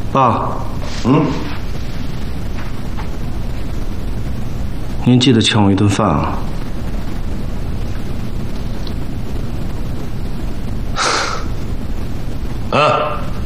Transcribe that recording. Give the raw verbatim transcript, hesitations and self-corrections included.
爸， 嗯， 您记得请我一顿饭啊。 啊。